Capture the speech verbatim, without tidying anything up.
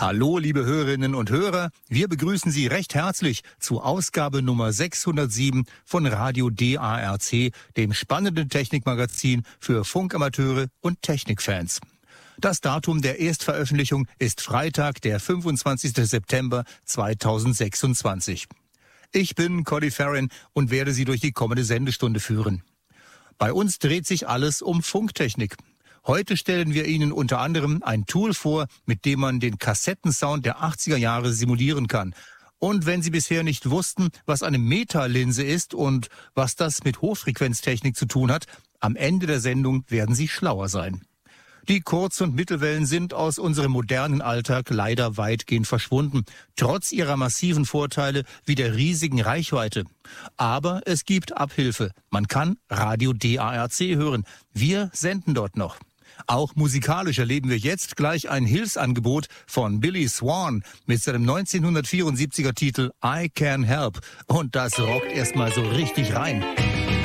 Hallo, liebe Hörerinnen und Hörer. Wir begrüßen Sie recht herzlich zu Ausgabe Nummer sechshundertsieben von Radio D A R C, dem spannenden Technikmagazin für Funkamateure und Technikfans. Das Datum der Erstveröffentlichung ist Freitag, der fünfundzwanzigster September zweitausendsechsundzwanzig. Ich bin Cody Farron und werde Sie durch die kommende Sendestunde führen. Bei uns dreht sich alles um Funktechnik. Heute stellen wir Ihnen unter anderem ein Tool vor, mit dem man den Kassettensound der achtziger Jahre simulieren kann. Und wenn Sie bisher nicht wussten, was eine Metalinse ist und was das mit Hochfrequenztechnik zu tun hat, am Ende der Sendung werden Sie schlauer sein. Die Kurz- und Mittelwellen sind aus unserem modernen Alltag leider weitgehend verschwunden, trotz ihrer massiven Vorteile wie der riesigen Reichweite. Aber es gibt Abhilfe. Man kann Radio D A R C hören. Wir senden dort noch. Auch musikalisch erleben wir jetzt gleich ein Hilfsangebot von Billy Swan mit seinem neunzehnhundertvierundsiebziger Titel I Can Help. Und das rockt erstmal so richtig rein.